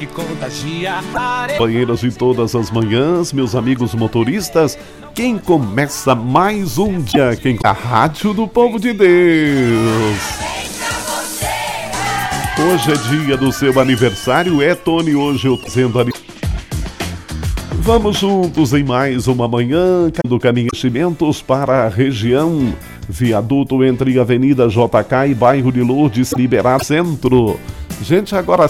que contagia. Companheiros de todas as manhãs, meus amigos motoristas, quem começa mais um dia, a Rádio do Povo de Deus. Hoje é dia do seu aniversário, Tony, hoje eu dizendo Vamos juntos em mais uma manhã do Caminhamentos para a região. Viaduto entre Avenida JK e Bairro de Lourdes, Liberar Centro. Gente, agora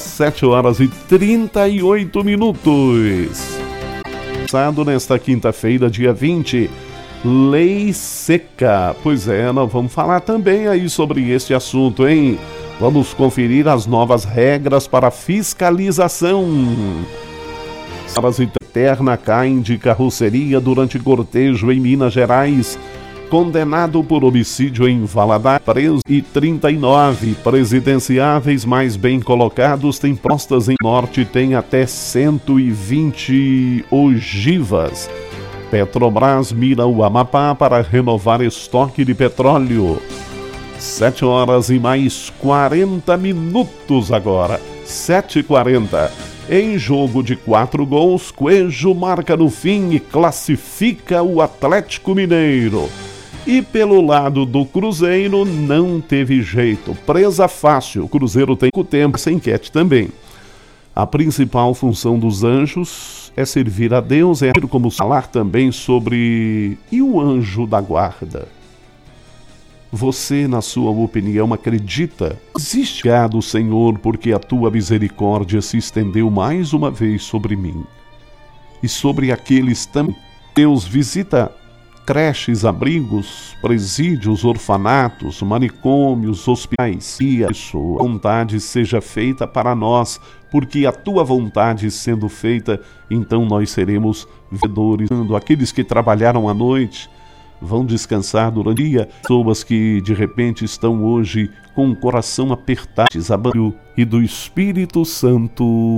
7h38. Passado nesta quinta-feira, dia 20, lei seca. Pois é, nós vamos falar também aí sobre este assunto, hein? Vamos conferir as novas regras para fiscalização. Parasita eterna caem de carroceria durante cortejo em Minas Gerais. Condenado por homicídio em Valadares, preso, e 39 presidenciáveis mais bem colocados têm postas em norte, tem até 120 ogivas. Petrobras mira o Amapá para renovar estoque de petróleo. 7h mais 40 minutos agora, 7h40. Em jogo de 4 gols, Coelho marca no fim e classifica o Atlético Mineiro. E pelo lado do Cruzeiro não teve jeito, presa fácil, o Cruzeiro tem o tempo, essa enquete também. A principal função dos anjos é servir a Deus, como falar também sobre e o anjo da guarda. Você, na sua opinião, acredita? Existe, obrigado, Senhor, porque a tua misericórdia se estendeu mais uma vez sobre mim. E sobre aqueles também. Deus visita creches, abrigos, presídios, orfanatos, manicômios, hospitais. E a sua vontade seja feita para nós, porque a tua vontade sendo feita, então nós seremos vedores. Aqueles que trabalharam à noite vão descansar durante o dia. Pessoas que de repente estão hoje com o coração apertado, e do Espírito Santo.